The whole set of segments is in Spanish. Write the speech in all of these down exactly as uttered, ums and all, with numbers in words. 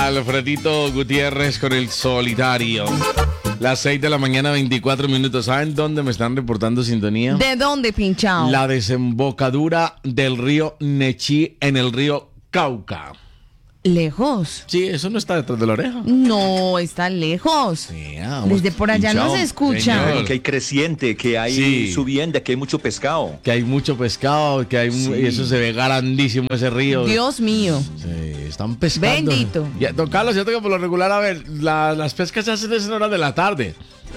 Alfredito Gutiérrez con el solitario. Las seis de la mañana, veinticuatro minutos. ¿Saben dónde me están reportando sintonía? ¿De dónde, pinchao? La desembocadura del río Nechí en el río Cauca. ¿Lejos? Sí, eso no está detrás de la oreja. No, está lejos. Sí, vamos, Desde por allá pinchao, no se escucha. señor. Que hay creciente, que hay Sí. subienda, que hay mucho pescado. Que hay mucho pescado, que hay mu- Sí. y eso se ve grandísimo ese río. Dios mío. Sí, están pescando. Bendito. Ya, don Carlos, yo tengo por lo regular, a ver, la- las pescas se hacen en horas de la tarde.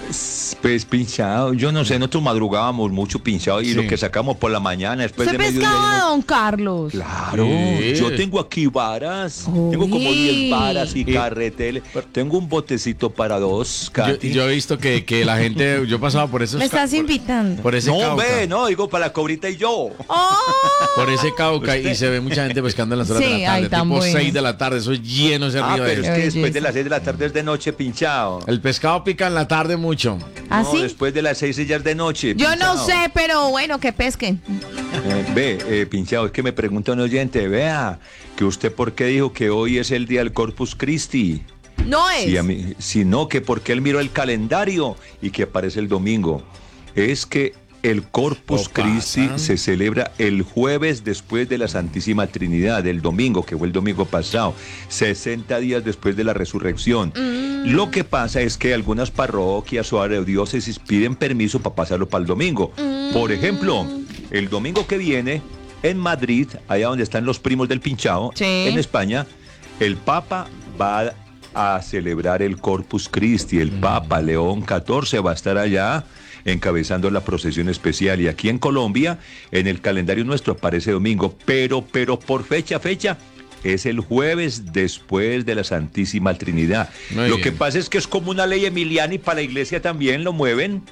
Pues pinchado, yo no sé, nosotros madrugábamos mucho pinchado y Sí. lo que sacamos por la mañana después ¿Se de mediodía. pescaba, no- don Carlos? Claro, Sí. yo tengo aquí varas, Uy. tengo como diez varas y Y- carretel, tengo un botecito para dos, Yo, Katy. yo he visto que, que la gente, yo pasaba por esos Me ca- estás por- invitando. por ese No, Cauca, ve, no, digo para la cobrita y yo. ¡Oh! por ese Cauca y Usted- se ve mucha gente pescando en las horas Sí, de la ay, tarde, tan tipo bueno. seis de la tarde, eso es lleno ese Ah, río. pero de- es que después belleza. de las seis de la tarde es de noche pinchado. El pescado pica en la tarde mucho. ¿Ah, No, sí? después de las seis ya es de noche. Yo no pinchado. sé, pero bueno, que pesquen. Eh, ve, eh, pinchado, es que me pregunta un oyente, vea, que usted por qué dijo que hoy es el día del Corpus Christi. No es. Si, a mí, si no, que porque él miró el calendario y que aparece el domingo. Es que el Corpus ¿O Christi pasa? se celebra el jueves después de la Santísima Trinidad, el domingo, que fue el domingo pasado, sesenta días después de la resurrección. Mm. Lo que pasa es que algunas parroquias o diócesis piden permiso para pasarlo para el domingo. Mm. Por ejemplo, el domingo que viene, en Madrid, allá donde están los primos del Pinchao, Sí. en España, el Papa va a celebrar el Corpus Christi. El Papa León catorce va a estar allá encabezando la procesión especial. Y aquí en Colombia, en el calendario nuestro aparece domingo, pero, pero por fecha, fecha, es el jueves después de la Santísima Trinidad. Muy Lo bien. que pasa es que es como una ley emiliana y para la iglesia también lo mueven.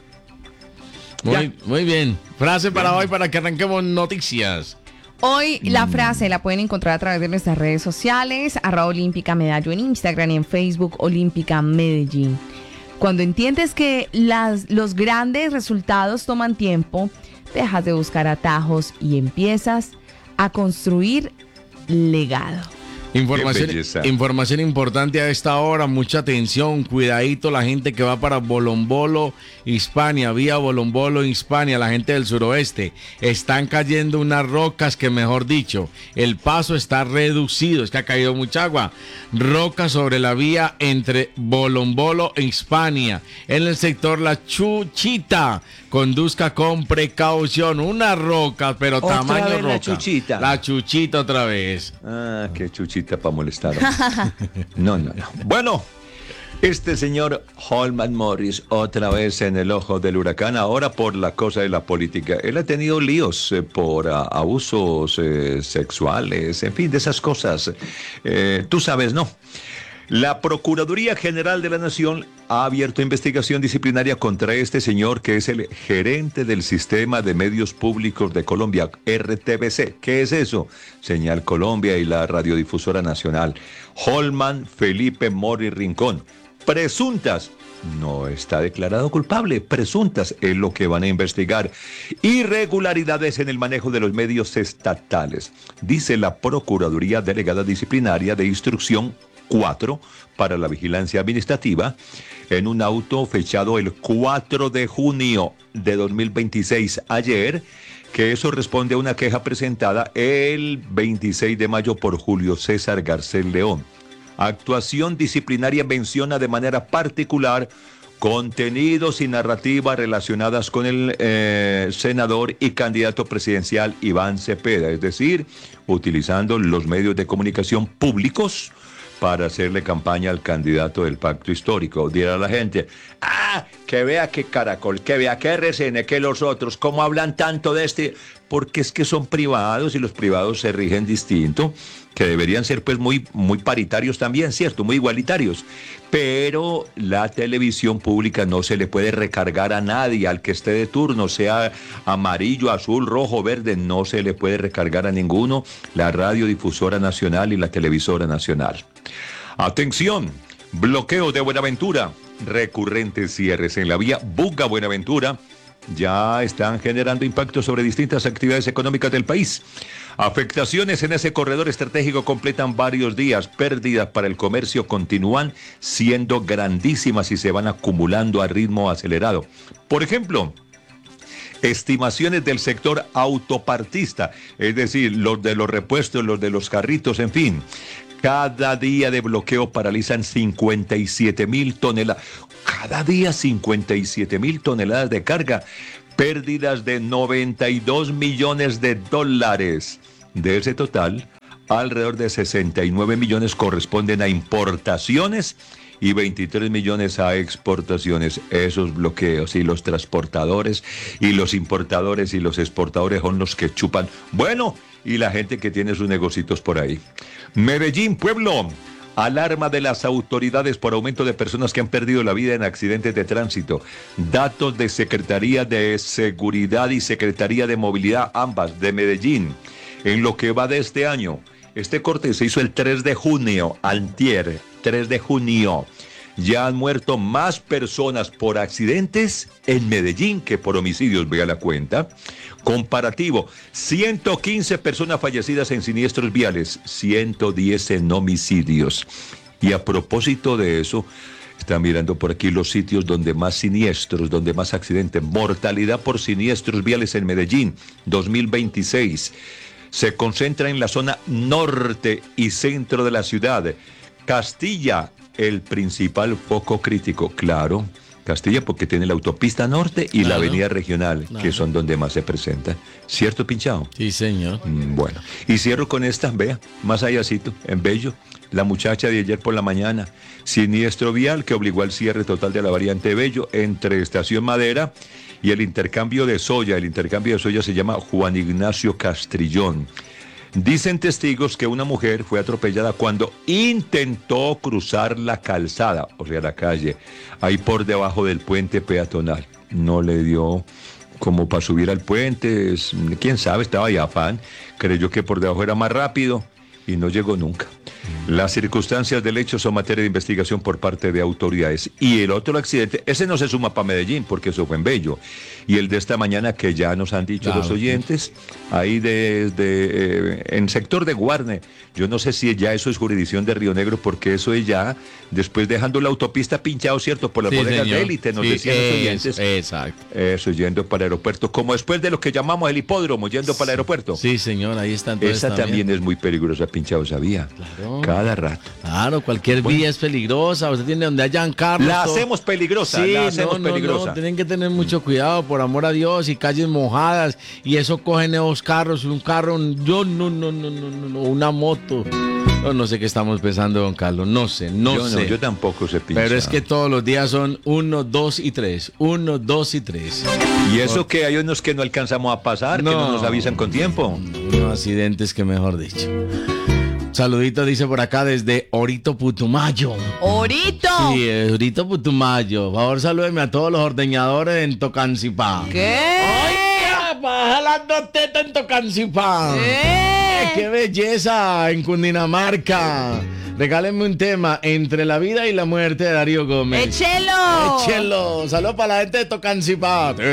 Muy, muy bien. Frase para hoy para que arranquemos noticias. Hoy la Mm. frase la pueden encontrar a través de nuestras redes sociales, arroba Olímpica Medallo en Instagram y en Facebook Olímpica Medellín. Cuando entiendes que las, los grandes resultados toman tiempo, dejas de buscar atajos y empiezas a construir legado. Información, Qué belleza. información importante a esta hora, mucha atención, cuidadito la gente que va para Bolombolo, Hispania, vía Bolombolo, Hispania, la gente del suroeste. Están cayendo unas rocas que, mejor dicho, el paso está reducido, es que ha caído mucha agua. Rocas sobre la vía entre Bolombolo e Hispania, en el sector La Chuchita. Conduzca con precaución, una roca, pero Otra tamaño vez la roca. Chuchita. La Chuchita otra vez. Ah, qué chuchita para molestar. No, no, no. Bueno, este señor Holman Morris, otra vez en el ojo del huracán, ahora por la cosa de la política. Él ha tenido líos eh, por ah, abusos eh, sexuales, en fin, de esas cosas. Eh, tú sabes, ¿no? La Procuraduría General de la Nación ha abierto investigación disciplinaria contra este señor que es el gerente del Sistema de Medios Públicos de Colombia, R T V C. ¿Qué es eso? Señal Colombia y la Radiodifusora Nacional. Holman Felipe Mori Rincón. Presuntas. No está declarado culpable. Presuntas es lo que van a investigar. Irregularidades en el manejo de los medios estatales. Dice la Procuraduría Delegada Disciplinaria de Instrucción cuatro para la vigilancia administrativa en un auto fechado el cuatro de junio de dos mil veintiséis, ayer, que eso responde a una queja presentada el veintiséis de mayo por Julio César Garcés León. Actuación disciplinaria menciona de manera particular contenidos y narrativas relacionadas con el eh, senador y candidato presidencial Iván Cepeda, es decir, utilizando los medios de comunicación públicos para hacerle campaña al candidato del pacto histórico. Dirá la gente, ah, que vea que Caracol, que vea que R C N, que los otros, cómo hablan tanto de este, porque es que son privados y los privados se rigen distinto, que deberían ser pues muy, muy paritarios también, ¿cierto? Muy igualitarios. Pero la televisión pública no se le puede recargar a nadie, al que esté de turno, sea amarillo, azul, rojo, verde, no se le puede recargar a ninguno, la radiodifusora nacional y la televisora nacional. Atención, bloqueo de Buenaventura, recurrentes cierres en la vía Buga Buenaventura, ya están generando impacto sobre distintas actividades económicas del país. Afectaciones en ese corredor estratégico completan varios días. Pérdidas para el comercio continúan siendo grandísimas y se van acumulando a ritmo acelerado. Por ejemplo, estimaciones del sector autopartista, es decir, los de los repuestos, los de los carritos, en fin. Cada día de bloqueo paralizan cincuenta y siete mil toneladas. Cada día cincuenta y siete mil toneladas de carga. Pérdidas de noventa y dos millones de dólares. De ese total, alrededor de sesenta y nueve millones corresponden a importaciones y veintitrés millones a exportaciones. Esos bloqueos y los transportadores y los importadores y los exportadores son los que chupan. Bueno, y la gente que tiene sus negocios por ahí. Medellín, pueblo. Alarma de las autoridades por aumento de personas que han perdido la vida en accidentes de tránsito. Datos de Secretaría de Seguridad y Secretaría de Movilidad, ambas de Medellín. En lo que va de este año, este corte se hizo el tres de junio, antier, tres de junio. Ya han muerto más personas por accidentes en Medellín que por homicidios, vea la cuenta. Comparativo, ciento quince personas fallecidas en siniestros viales, ciento diez en homicidios. Y a propósito de eso, están mirando por aquí los sitios donde más siniestros, donde más accidentes. Mortalidad por siniestros viales en Medellín, dos mil veintiséis. Se concentra en la zona norte y centro de la ciudad. Castilla, el principal foco crítico, claro. Castilla porque tiene la autopista norte y claro, la avenida regional, claro, que son donde más se presenta. ¿Cierto, Pinchao? Sí, señor. Mm, bueno, y cierro con esta, vea, más allácito, en Bello, la muchacha de ayer por la mañana, siniestro vial que obligó al cierre total de la variante Bello entre Estación Madera y el intercambio de Soya. El intercambio de Soya se llama Juan Ignacio Castrillón. Dicen testigos que una mujer fue atropellada cuando intentó cruzar la calzada, o sea, la calle, ahí por debajo del puente peatonal. No le dio como para subir al puente, es, quién sabe, estaba ahí afán, creyó que por debajo era más rápido y no llegó nunca. Las circunstancias del hecho son materia de investigación por parte de autoridades. Y el otro accidente, ese no se suma para Medellín, porque eso fue en Bello. Y el de esta mañana que ya nos han dicho claro, los oyentes, ahí de, de eh, en sector de Guarne, yo no sé si ya eso es jurisdicción de Río Negro, porque eso es ya, después dejando la autopista pinchado, ¿cierto? Por las sí, bodegas de élite, nos sí, decían es, los oyentes. Exacto. Eso, yendo para el aeropuerto, como después de lo que llamamos el hipódromo, yendo para el aeropuerto. Sí, señor, ahí están todas. Esa también. también es muy peligrosa, pinchado, ¿sabía? Claro. Cada rato. Claro, cualquier bueno. vía es peligrosa. Usted tiene donde hayan carros. La todo. hacemos peligrosa, sí, la hacemos no, no, peligrosa. No, tienen que tener mucho cuidado, por amor a Dios, y calles mojadas, y eso cogen esos carros, un carro, yo no, no, no, no, no, no una moto. No, no sé qué estamos pensando, don Carlos, no sé, no yo sé. No, yo tampoco sé pinchar. Pero es que todos los días son uno, dos y tres, uno, dos y tres. Y eso que hay unos que no alcanzamos a pasar, no, que no nos avisan con tiempo. Unos accidentes que mejor dicho. Saludito dice por acá desde Orito Putumayo. ¡Orito! Sí, Orito Putumayo. Por favor, salúdeme a todos los ordeñadores en Tocancipá. ¿Qué? ¡Ay, baja las dos tetas en Tocancipá! ¿Qué? ¡Qué belleza en Cundinamarca! Regálenme un tema, Entre la vida y la muerte de Darío Gómez. ¡Échelo! ¡Échelo! Saludos para la gente de Tocancipá. Eh,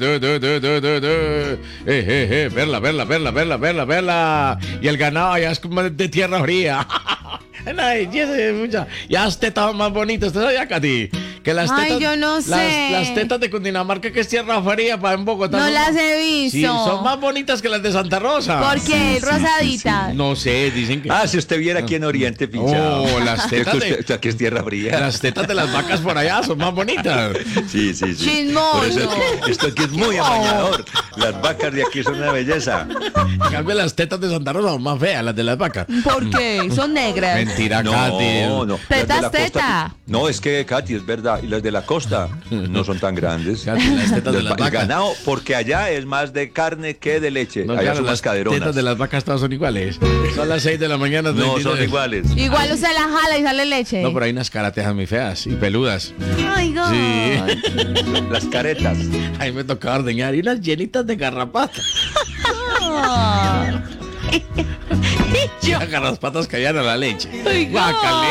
eh, eh, verla, verla, verla, verla, verla, verla. Y el ganado allá es como de tierra fría. Ay, mucha. Ya las tetas más bonitas, ¿te sabías, Katy? Que las tetas, Ay, yo no sé. Las, las tetas de Cundinamarca, que es tierra fría, para en Bogotá. No son, las he visto. Sí, son más bonitas que las de Santa Rosa. ¿Por qué? Sí, Rosaditas. Sí, sí. No sé, dicen que... Ah, si usted viera aquí en Oriente, pinchado. Oh, las tetas de... Esto aquí es tierra fría. Las tetas de las vacas por allá son más bonitas. Sí, sí, sí. Chismoso. Por eso es que esto aquí es muy amañador. Las vacas de aquí son una belleza. En cambio, las tetas de Santa Rosa son más feas, las de las vacas. ¿Por qué? Son negras. Mentira, no, Katy. No, no. Tetas, teta. No, es que, Katy, es verdad. Y las de la costa no son tan grandes. Katy, las tetas de las vacas. El ganado, porque allá es más de carne que de leche. No, allá claro, son las más caderonas. tetas de las vacas todas son iguales. Son las seis de la mañana. No, veintinueve. Son iguales. Igual usted la jala y sale leche. No, pero hay unas caratejas muy feas y peludas. Ay, God. Sí. Las caretas. Ahí me tocaba ordeñar. Y unas llenitas de garrapata. Oh. Las garrapatas caían a la leche. Ay, God.